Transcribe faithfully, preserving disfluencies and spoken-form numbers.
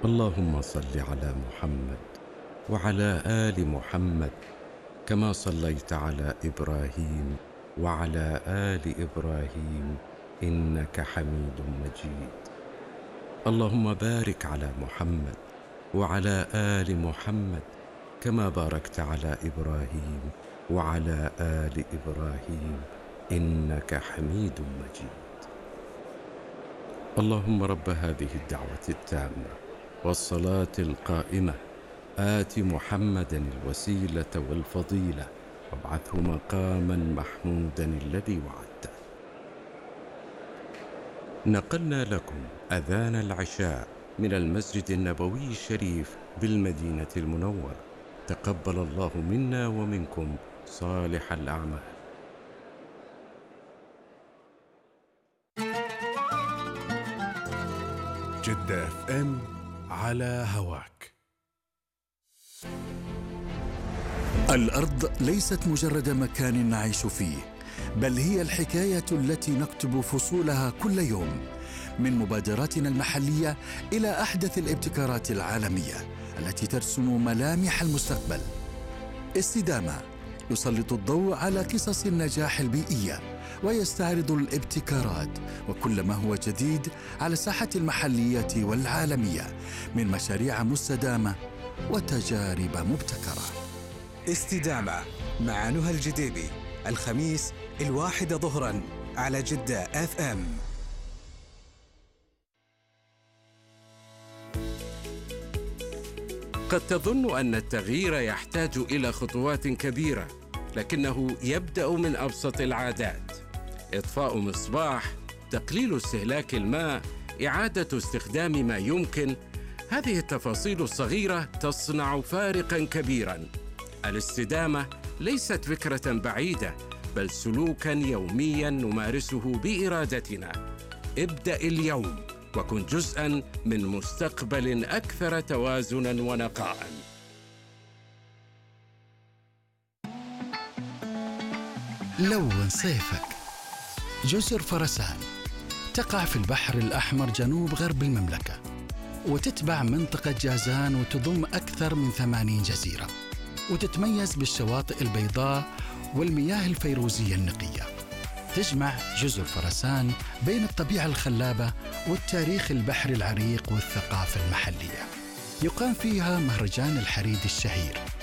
اللهم صل على محمد وعلى آل محمد كما صليت على إبراهيم وعلى آل إبراهيم إنك حميد مجيد. اللهم بارك على محمد وعلى آل محمد كما باركت على إبراهيم وعلى آل إبراهيم إنك حميد مجيد. اللهم رب هذه الدعوة التامة والصلاة القائمة آت محمدا الوسيلة والفضيلة وابعثه مقاما محمودا الذي وعدته. نقلنا لكم أذان العشاء من المسجد النبوي الشريف بالمدينة المنورة. تقبل الله منا ومنكم صالح الأعمال. جدة اف ام على هواك. الأرض ليست مجرد مكان نعيش فيه، بل هي الحكاية التي نكتب فصولها كل يوم، من مبادراتنا المحلية إلى أحدث الابتكارات العالمية التي ترسم ملامح المستقبل. استدامة يسلط الضوء على قصص النجاح البيئية ويستعرض الابتكارات وكل ما هو جديد على الساحة المحلية والعالمية من مشاريع مستدامة وتجارب مبتكرة. استدامة مع نهى الجديبي، الخميس الواحدة ظهرا على جدة اف ام. قد تظن أن التغيير يحتاج إلى خطوات كبيرة، لكنه يبدأ من أبسط العادات: إطفاء مصباح، تقليل استهلاك الماء، إعادة استخدام ما يمكن. هذه التفاصيل الصغيرة تصنع فارقاً كبيراً. الاستدامة ليست فكرة بعيدة، بل سلوكاً يومياً نمارسه بإرادتنا. ابدأ اليوم وكن جزءاً من مستقبل أكثر توازناً ونقاءً. لون صيفك. جزر فرسان تقع في البحر الأحمر جنوب غرب المملكة، وتتبع منطقة جازان وتضم أكثر من ثمانين جزيرة، وتتميز بالشواطئ البيضاء والمياه الفيروزية النقية. تجمع جزر فرسان بين الطبيعة الخلابة والتاريخ البحري العريق والثقافة المحلية. يقام فيها مهرجان الحريد الشهير